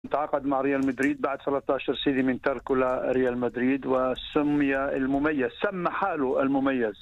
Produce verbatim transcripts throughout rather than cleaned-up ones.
تعاقد مع ريال مدريد بعد ثلاثة عشر سنة من تركه لريال مدريد، وسمي المميز، سمى حاله المميز.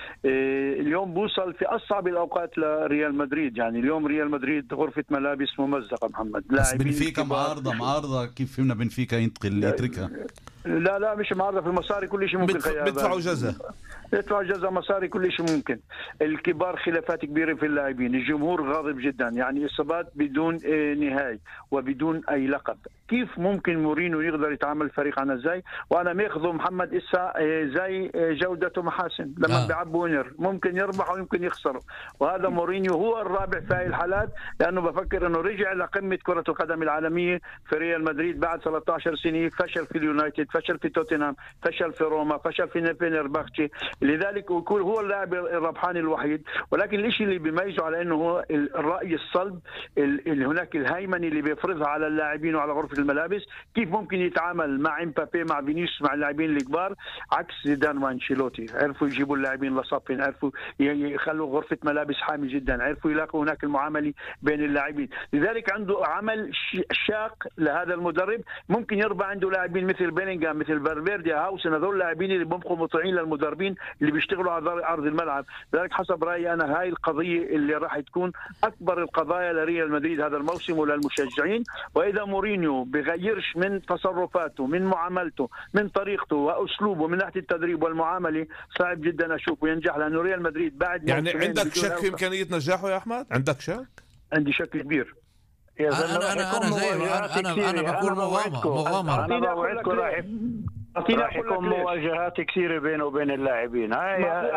اليوم بوصل في أصعب الأوقات لريال مدريد. يعني اليوم ريال مدريد غرفة ملابس ممزقة محمد. بس بنفيكا معارضة معارضة كيف فينا بنفيكا ينتقل يتركها؟ لا لا مش معارضة، في المصاري كل شيء ممكن. بيدفعوا جزاء يدفع جزاء مصاري كل شيء ممكن. الكبار خلافات كبيرة في اللاعبين، الجمهور غاضب جدا، يعني إصابات بدون نهاية وبدون أي لقب. كيف ممكن مورينيو يقدر يتعامل الفريق عنا ازاي؟ وانا ماخذه محمد إسا زي جودته محاسن لما آه. بيلعب وينر ممكن يربح ويمكن يخسر، وهذا مورينيو هو الرابع في هذه الحالات، لانه بفكر انه رجع لقمه كره القدم العالميه في ريال مدريد بعد ثلاثة عشر سنه. فشل في اليونايتد، فشل في توتنهام، فشل في روما، فشل في فينرباختشي، لذلك يكون هو اللاعب الربحاني الوحيد. ولكن الشيء اللي بيميزه على انه هو الراي الصلب، اللي هناك الهيمنه اللي بيفرضها على اللاعبين وعلى غرفه الملابس. كيف ممكن يتعامل مع امبابي، مع فينيسيوس، مع اللاعبين الكبار، عكس زيدان وانشيلوتي. عرفوا يجيبوا اللاعبين لصفين، عرفوا يخلوا غرفة ملابس حامي جدا، عرفوا يلاقوا هناك المعامله بين اللاعبين. لذلك عنده عمل شاق لهذا المدرب. ممكن يربى عنده لاعبين مثل بيلينغهام، مثل فالفيردي، هاوسن، هذول لاعبين اللي بيبقوا مطيعين للمدربين اللي بيشتغلوا على ارض الملعب. لذلك حسب رايي انا هاي القضيه اللي راح تكون اكبر القضايا لريال مدريد هذا الموسم وللمشجعين. واذا مورينيو بغيرش من تصرفاته، من معاملته، من طريقته واسلوبه من ناحيه التدريب والمعامله، صعب جدا اشوفه ينجح، لانه ريال مدريد بعد يعني عندك شك في امكانيه نجاحه يا احمد؟ عندك شك؟ عندي شك كبير. يا انا انا انا زي انا انا, أنا بقول مغامره مغامره انا بوعدكم راح راح يكون مواجهات كثيره بينه وبين اللاعبين. هاي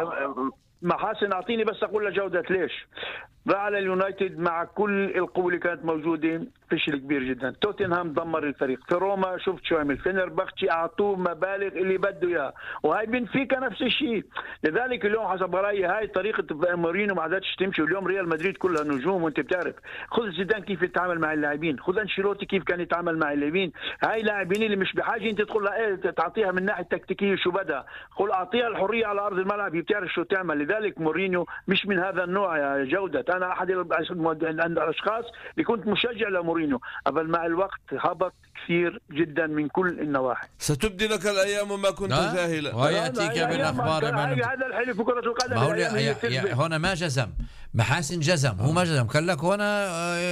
محاسن اعطيني بس اقول لجوده ليش. على اليونايتد مع كل القوة اللي كانت موجودة فشل كبير جدا. توتنهام دمر الفريق. في روما شفت شو عمل. فينرباختشي أعطوه مبالغ اللي بده إياه، وهاي بنفيكا نفس الشيء. لذلك اليوم حسب رأيي هاي طريقة مورينيو ما عادتش تمشي. اليوم ريال مدريد كلها نجوم، وأنت بتعرف. خذ زيدان كيف يتعامل مع اللاعبين، خذ أنشيلوتي كيف كان يتعامل مع اللاعبين. هاي لاعبين اللي مش بحاجة أنت تدخل ايه تعطيها من ناحية تكتيكية شو بدها، قل أعطيها الحرية على أرض الملعب، هي بتعرف شو تعمل. لذلك مورينيو مش من هذا النوع يا جودة. أنا أحد الاشخاص اللي كنت مشجع لمورينيو، قبل مع الوقت هبط كثير جدا من كل النواحي. ستبدي لك الايام ما كنت جاهلا، وياتيك بالاخبار. هذا الحلو في كره القدم. ما هو هنا ما جزم محاسن، جزم هو ما جزم، قال لك هنا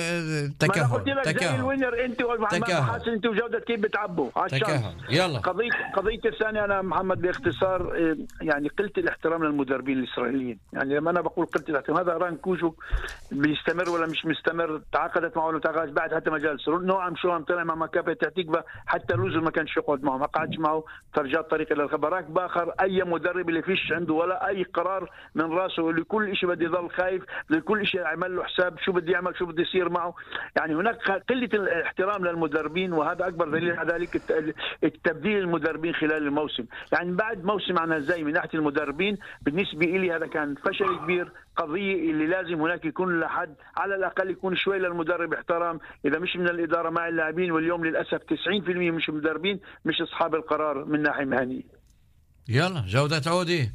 تكهن تكهن الوينر. انت ومحاسن انت وجوده كيف بتعبوا على الشمس. يلا قضيه قضيه الثانيه انا محمد باختصار، يعني قلت الاحترام للمدربين الاسرائيليين. يعني لما انا بقول قلت الاحترام، هذا ران كوجو بيستمر ولا مش مستمر، تعاقدت معه ولا تعاقدت بعد حتى ما جالس نوعا شو عم طلع مع مكافئ تكتيك، حتى لوزر ما كانش يقعد معه، ما قعدش معه، فرجات طريق الى الخبراك باخر. اي مدرب اللي فيش عنده ولا اي قرار من راسه، لكل شيء بده يضل خايف، لكل شيء يعمل له حساب شو بده يعمل، شو بده يصير معه. يعني هناك قله الاحترام للمدربين، وهذا اكبر دليل على ذلك التبديل المدربين خلال الموسم. يعني بعد موسم عنا زي من ناحيه المدربين بالنسبه لي هذا كان فشل كبير. قضيه اللي لازم هناك يكون لحد على الاقل يكون شوي للمدرب احترام، اذا مش من الاداره مع اللاعبين. واليوم للاسف تسعين بالمئة مش مدربين، مش اصحاب القرار من ناحيه مهنيه. يلا جوده عودي.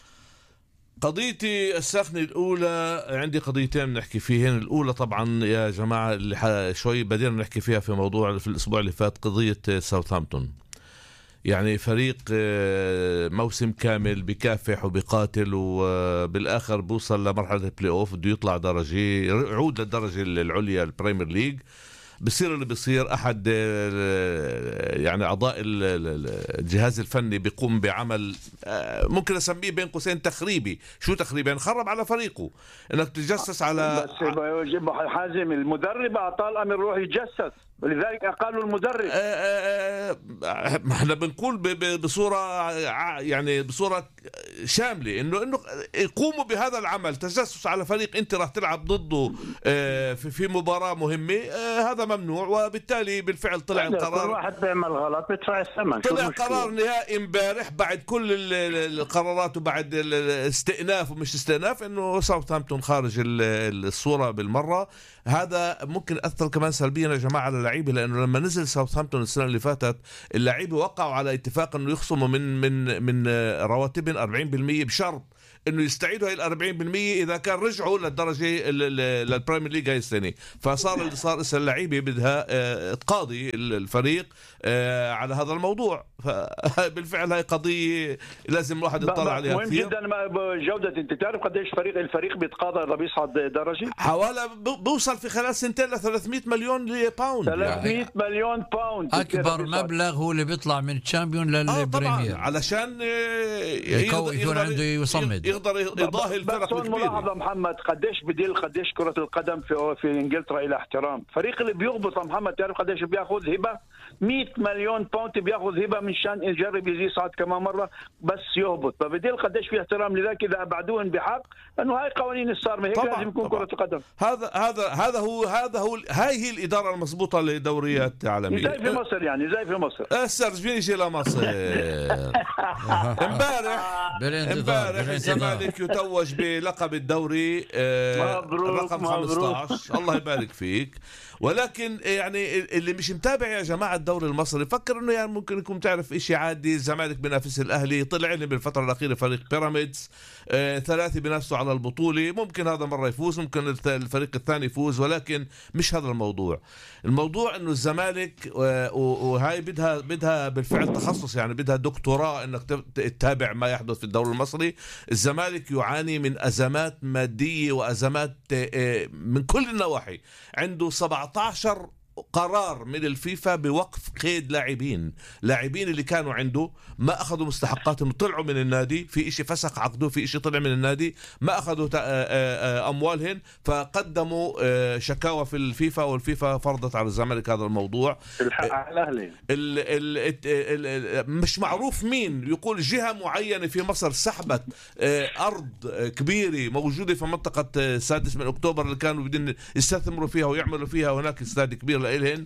قضيتي السخنة الأولى، عندي قضيتين نحكي فيهن. الأولى طبعا يا جماعة اللي شوي بدينا نحكي فيها في موضوع في الأسبوع اللي فات، قضية ساوثهامبتون. يعني فريق موسم كامل بكافح وبقاتل، وبالآخر بوصل لمرحلة البلاي أوف، بده يطلع درجة، يعود للدرجة العليا البريمير ليج. بصير اللي بصير، أحد يعني أعضاء الجهاز الفني بيقوم بعمل ممكن أسميه بين قوسين تخريبي. شو تخريبي؟ يعني خرب على فريقه، إنك تتجسس على بس يجب حازم المدرب أعطاه الأمر يروح يتجسس، ولذلك أقالوا المدرب. ما احنا بنقول بصورة يعني بصورة شاملة إنه إنه يقوموا بهذا العمل، تجسس على فريق أنت راح تلعب ضده في في مباراة مهمة، هذا ممنوع. وبالتالي بالفعل طلع القرار، واحد بيعمل غلط بيدفع الثمن. طلع قرار نهائي امبارح بعد كل القرارات وبعد الاستئناف ومش استئناف، إنه ساوثهامبتون خارج الصورة بالمرة. هذا ممكن أثر كمان سلبيا يا جماعة على اللعيبة، لأنه لما نزل ساوثهامبتون السنة اللي فاتت اللعيبة وقعوا على اتفاق إنه يخصموا من من من رواتبهم أربعين بالمئة بشرط انه يستعيدوا هاي الأربعين بالمية اذا كان رجعوا للدرجه للبريمير ليج هاي السنه. فصار اللي صار اسا اللعيبه بدها تقاضي الفريق على هذا الموضوع. فبالفعل هاي قضيه لازم الواحد يطلع عليها مهم كثير. جدا جوده. انت تعرف قديش فريق الفريق بيتقاضى اذا بيصعد درجه؟ حوالي بوصل في خلال سنتين ل ثلاثمئة مليون باوند. ثلاثمئة يعني مليون باوند اكبر مبلغ هو اللي بيطلع من الشامبيون للبريمير. آه علشان يكون يكون عنده يصمد يقدر يضاهي الفرق الكبيره. ملاحظه محمد قديش بديل قديش كره القدم في في انجلترا الى احترام. فريق اللي بيغبط محمد تعرف قديش بياخذ هبه؟ مئة مليون باوند بياخذ هبه من شان يجرب يصعد كمان مره بس يهبط. فبديل قديش في احترام. لذلك اذا ابعدوهم بحق انه هاي قوانين الصارمه هيك لازم يكون كره القدم. هذا هذا هذا هو هذا هو هاي هي الاداره المضبوطه لدوريات عالميه زي في مصر يعني زي في مصر. السرج بيجي لمصر امبارح امبارح الزمالك يتوج بلقب الدوري رقم خمسة عشر. الله يبارك فيك. ولكن يعني اللي مش متابع يا جماعه الدوري المصري فكر انه يعني ممكن يكون تعرف إشي عادي. الزمالك بينافس الاهلي. طلع لي بالفتره الاخيره فريق بيراميدز آه، ثلاثه بينافسوا على البطوله. ممكن هذا مره يفوز ممكن الفريق الثاني يفوز. ولكن مش هذا الموضوع. الموضوع انه الزمالك وهاي بدها بدها بالفعل تخصص يعني بدها دكتوراه انك تتابع ما يحدث في الدوري المصري. الزمالك يعاني من ازمات ماديه وازمات آه، من كل النواحي. عنده سبعة عشر قرار من الفيفا بوقف قيد لاعبين. لاعبين اللي كانوا عنده ما أخذوا مستحقاتهم طلعوا من النادي. في إشي فسخ عقده في إشي طلع من النادي ما أخذوا أموالهن. فقدموا شكاوى في الفيفا والفيفا فرضت على الزمالك هذا الموضوع. الحق على الأهلي. ال ال مش معروف مين يقول جهة معينة في مصر سحبت أرض كبيرة موجودة في منطقة السادس من أكتوبر اللي كانوا بدين يستثمروا فيها ويعملوا فيها. هناك استاد كبير لإلهن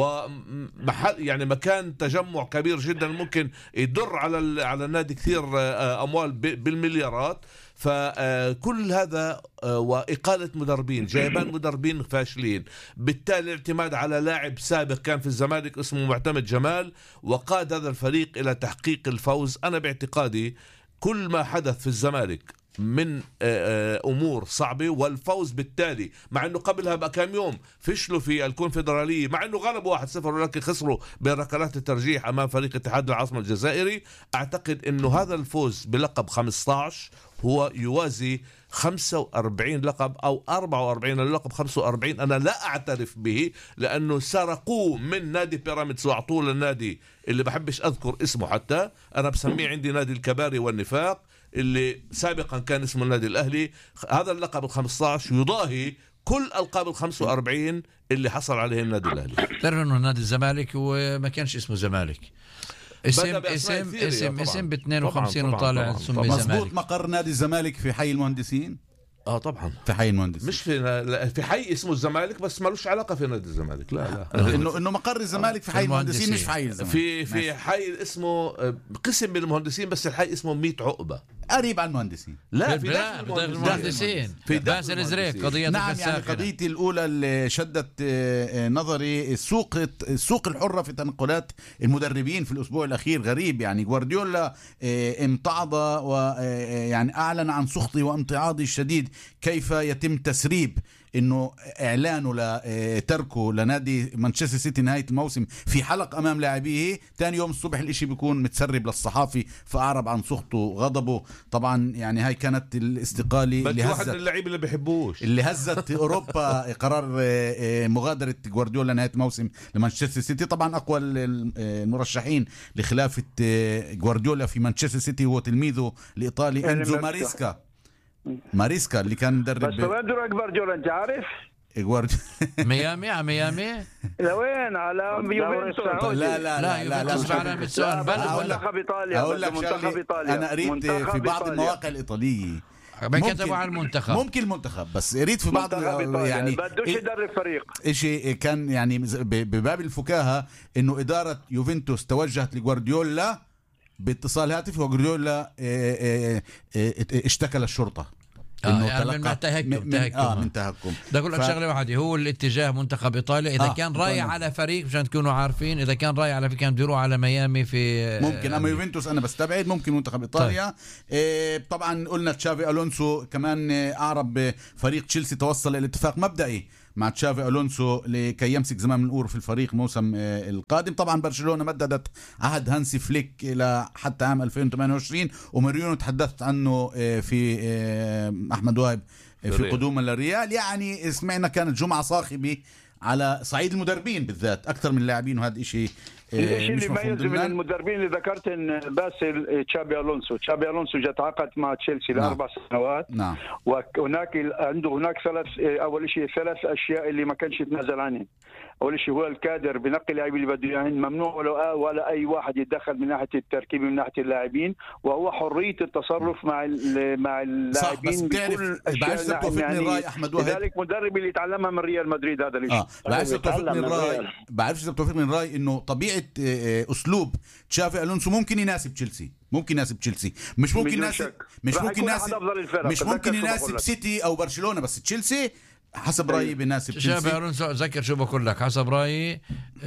ومحل يعني مكان تجمع كبير جدا ممكن يدر على على النادي كثير أموال بالمليارات. فكل هذا وإقالة مدربين جايبان مدربين فاشلين. بالتالي الاعتماد على لاعب سابق كان في الزمالك اسمه معتمد جمال وقاد هذا الفريق إلى تحقيق الفوز. أنا باعتقادي كل ما حدث في الزمالك من أمور صعبة والفوز بالتالي مع أنه قبلها بكام يوم فشلوا في الكونفدرالية مع أنه غلبوا واحد صفر ولكن خسروا بركلات الترجيح أمام فريق اتحاد العاصمة الجزائري. أعتقد أنه هذا الفوز بلقب خمسة عشر هو يوازي خمسة وأربعين لقب أو أربعة وأربعين اللقب خمسة وأربعين. أنا لا أعترف به لأنه سرقوه من نادي بيراميدز وأعطوه للنادي اللي بحبش أذكر اسمه حتى. أنا بسميه عندي نادي الكباري والنفاق اللي سابقا كان اسمه النادي الأهلي. هذا اللقب الخمسة عشر يضاهي كل ألقاب الخمسة وأربعين اللي حصل عليه النادي الأهلي. تعرف أنه نادي الزمالك وما كانش اسمه زمالك. اسم اسم اسم اسم ب اثنين وخمسين وطالع سمي زمالك. مظبوط. مقر نادي الزمالك في حي المهندسين. اه طبعا في حي المهندسين مش في في حي اسمه الزمالك بس مالوش علاقه في نادي الزمالك. لا لا انه انه مقر الزمالك في حي المهندسين مش في حي الزمالك. في في حي اسمه قسم من المهندسين بس الحي اسمه ميت عقبه قريب على المهندسين. لا في داخل المهندسين في باسل الزريق. قضيه نعم يعني قضيتي الاولى اللي شدت نظري السوق السوق الحره في تنقلات المدربين في الاسبوع الاخير. غريب يعني جوارديولا امتعض ويعني اعلن عن سخطه وامتعاضه الشديد كيف يتم تسريب انه اعلانه لتركه لنادي مانشستر سيتي نهايه الموسم في حلق امام لاعبيه. ثاني يوم الصبح الاشي بيكون متسرب للصحافي فاعرب عن سخطه وغضبه. طبعا يعني هاي كانت الاستقاله اللي هزت واحد اللعيبه اللي بيحبوش اللي هزت اوروبا. قرار مغادره جوارديولا نهايه الموسم لمانشستر سيتي. طبعا اقوى المرشحين لخلافه جوارديولا في مانشستر سيتي هو تلميذه الايطالي انزو ماريسكا. ماريسكا اللي كان مدرب. بس وين درك جوارديولا انت عارف؟ ميامي على ميامي. لوين على يوفنتوس؟ لا لا لا لا لا على سؤال بلد منتخب ايطاليا. اقول لك منتخب ايطاليا انا قريت في بعض المواقع الايطاليه كتبوا على المنتخب. ممكن المنتخب بس قريت في بعض يعني بدوش يدرب فريق. شيء كان يعني بباب الفكاهه انه اداره يوفنتوس توجهت لجوارديولا باتصال هاتفي وجوارديولا اشتكى للشرطه انه يعني تلقى من تهكم من, تهكم آه من تهكم. بدي اقول لك ف... شغله واحده، هو الاتجاه منتخب ايطاليا اذا آه كان رايح على فريق مشان تكونوا عارفين، اذا كان رايح على فريق كان بيروح على ميامي في ممكن، اما يوفنتوس انا بستبعد، ممكن منتخب ايطاليا. طيب. إيه طبعا قلنا تشافي الونسو كمان اعرب فريق تشيلسي توصل الى اتفاق مبدئي مع تشافي الونسو لكي يمسك زمام الامور في الفريق الموسم القادم. طبعا برشلونه مددت عهد هانسي فليك الى حتى عام ألفين وثمانية وعشرين، ومورينيو تحدثت عنه في احمد وهب في قدومه للريال. يعني سمعنا كانت جمعه صاخبه على صعيد المدربين بالذات اكثر من اللاعبين، وهذا شيء الشيء اللي يميز من المدربين اللي ذكرت ان باسل تشابي الونسو تشابي الونسو جاء تعاقد مع تشيلسي نعم. لاربع سنوات. نعم. وهناك عنده هناك ثلاث اول شيء ثلاث اشياء اللي ما كانش يتنازل عنهم. اول شيء هو الكادر، بنقي اللاعبين اللي بده اياهم، ممنوع ولا ولا اي واحد يتدخل من ناحيه التركيب من ناحيه اللاعبين، وهو حريه التصرف مع مع اللاعبين بكل اشياء. توافقني الراي احمد وهب، لذلك مدرب اللي يتعلمها من ريال مدريد هذا الشيء. اه بعرفش توافقني الراي بعرفش اذا توافقني الراي انه طبيعه اسلوب تشافي الونسو ممكن يناسب تشيلسي، ممكن يناسب تشيلسي، مش ممكن يناسب مش ممكن يناسب مش ممكن يناسب سيتي او برشلونه، بس تشيلسي حسب رايي بيناسب تشيلسي. شافي الونسو ذكر شو بقول لك، حسب رايي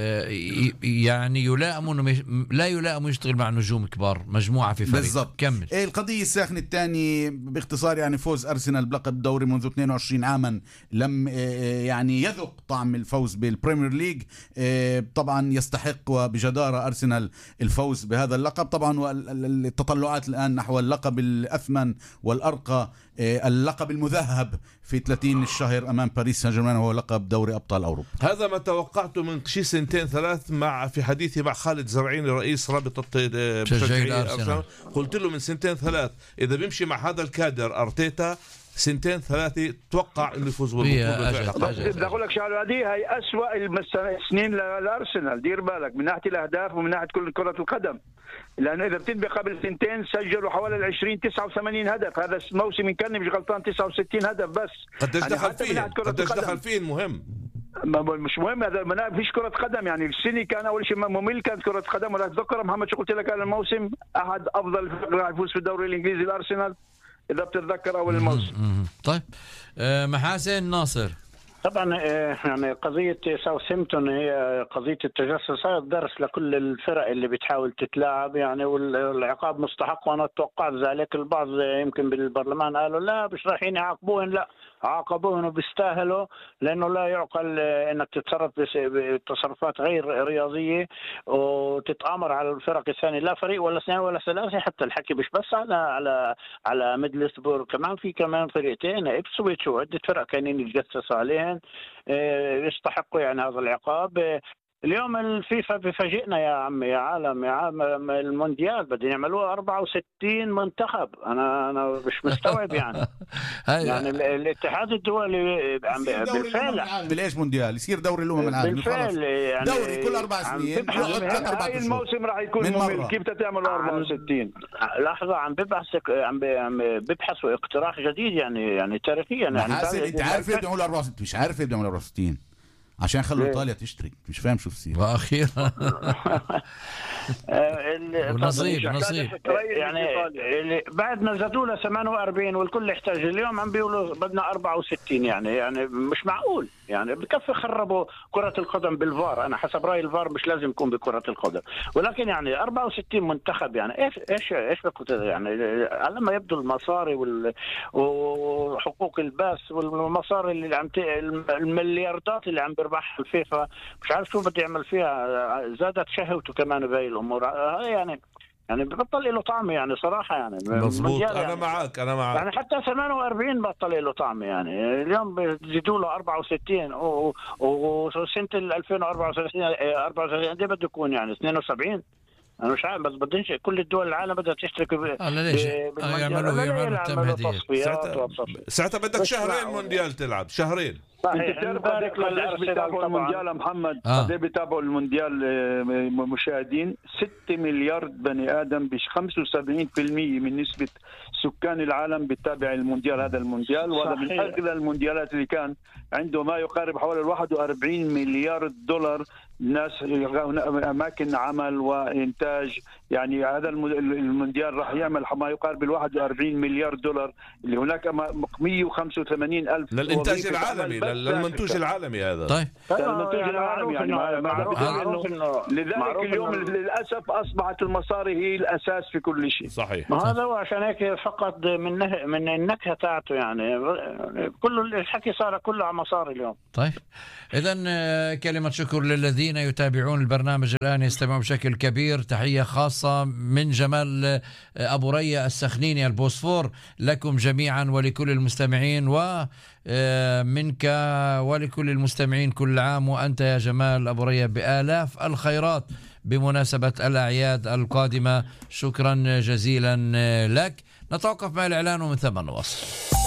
يعني يلائم انه لا يلائم يشتغل مع نجوم كبار، مجموعه في فريق. بالضبط. كمل. القضيه الساخنه الثاني باختصار، يعني فوز ارسنال بلقب الدوري منذ اثنين وعشرين عاما لم يعني يذق طعم الفوز بالبريمير ليج. طبعا يستحق وبجداره ارسنال الفوز بهذا اللقب. طبعا والتطلعات الان نحو اللقب الاثمن والارقى، اللقب المذهب في ثلاثين الشهر امام باريس سان جيرمان، وهو لقب دوري ابطال اوروبا. هذا ما توقعته من شي سنتين ثلاث مع في حديثي مع خالد زرعيني رئيس رابطه مشجعي ارسنال. قلت له من سنتين ثلاث اذا بيمشي مع هذا الكادر ارتيتا سنتين ثلاثه توقع انه يفوز بالبطوله. بدي اقول لك شغله، هذه هي اسوء السنين للارسنال، دير بالك من ناحيه الاهداف ومن ناحيه كل كره القدم، لانه اذا بتنبي قبل سنتين سجلوا حوالي عشرين تسعة وثمانين هدف، هذا الموسم كان مش غلطان تسعة وستين هدف بس. قديش دخل فيه قديش دخل فيه المهم مش مهم، هذا ما فيش كرة قدم. يعني السنة كان أول شيء ممل كانت كرة قدم. ولا تذكر محمد شو قلت لك هذا الموسم أحد أفضل الفرق راح يفوز في الدوري الإنجليزي الأرسنال إذا بتتذكر أول الموسم. طيب أه محاسن ناصر. طبعا يعني قضية ساوثهامبتون هي قضية التجسس، هذا درس لكل الفرق اللي بتحاول تتلاعب يعني، والعقاب مستحق وأنا توقعت ذلك. البعض يمكن بالبرلمان قالوا لا مش رايحين يعاقبوهن، لا عاقبوهن وبيستاهلوا، لأنه لا يعقل إنك تتصرف بتصرفات غير رياضية وتتآمر على الفرق الثانية، لا فريق ولا اثنين ولا ثلاثة. حتى الحكي مش بس على على على ميدلسبور، كمان في كمان فريقين إبسويتش وعدة فرق كانين يتجسسوا عليهن يستحقوا يعني هذا العقاب. اليوم الفيفا بفاجئنا يا عمي يا عالم يا عالم، المونديال بدهم يعملوه أربعة وستين منتخب. انا انا مش مستوعب يعني. يعني الاتحاد الدولي بالفعل بالايش مونديال يصير دوري الامم العالميه بالفعل يعني دوري كل اربع سنين. هاي الموسم راح يكون ممل، كيف تعملوا أربعة وستين؟ لحظه عم ببحث عم بيبحثوا اقتراح جديد يعني يعني تاريخيا يعني. انت عارف يبدأوا أربعة وستين؟ مش عارف يبدأوا أربعة وستين عشان خلوا ايطاليا تشترك، مش فاهم شو بصير. واخيرا نصيب نصيب يعني بعد زادوا له ثمانية وأربعين والكل يحتاج. اليوم عم بيقولوا بدنا أربعة وستين يعني يعني مش معقول يعني. بكفي خربوا كرة القدم بالفار. انا حسب رايي الفار مش لازم يكون بكرة القدم، ولكن يعني أربعة وستين منتخب يعني ايش ايش ايش يعني على ما يبدو المصاري وال... وحقوق البث والمصاري اللي عم ت... الملياردات اللي عم بيربحها الفيفا، مش عارف شو بده يعمل فيها. زادت شهوته كمان بهي الامور يعني يعني ببطل له طعم يعني صراحه يعني. مظبوط انا يعني معك انا معك يعني حتى ثمانية وأربعين بطل له طعم يعني. اليوم بيزيدوا له أربعة وستين وسنه ألفين وأربعة وثلاثين أربعة وثلاثين قد بده يكون يعني اثنين وسبعين. انا مش عارف بس بدنش كل الدول العالم بدها تشترك ب ليش يعملوا يعملوا التمهيديه. ساعتها بدك شهرين مونديال تلعب شهرين. انت تعرف قديش بيتابعوا المونديال محمد؟ قديش بيتابعوا المونديال مشاهدين؟ ستة مليار بني ادم، ب خمسة وسبعين بالمئة من نسبه سكان العالم بتابع المونديال. هذا المونديال وهذا من اغلى المونديالات اللي كان عنده ما يقارب حوالي واحد وأربعين مليار دولار الناس أماكن عمل وإنتاج. يعني هذا المونديال راح يعمل ما يقارب ال واحد وأربعين مليار دولار، اللي هناك مئة وخمسة وثمانين ألف للإنتاج العالمي، للمنتوج العالمي هذا. طيب المنتوج العالمي يعني معروف إنه لذلك اليوم للأسف أصبحت المصاري هي الأساس في كل شيء. صحيح. هذا هو عشان هيك فقط من نه... من النكهة تاعته يعني كل الحكي صار كله على مصاري اليوم. طيب إذن كلمة شكر للذين يتابعون البرنامج الآن يستمعون بشكل كبير. تحية خاصة من جمال أبو ريا السخنيني البوسفور لكم جميعا ولكل المستمعين، ومنك ولكل المستمعين كل عام وأنت يا جمال أبو ريا بآلاف الخيرات بمناسبة الأعياد القادمة. شكرا جزيلا لك. نتوقف مع الإعلان ومن ثم نواصل.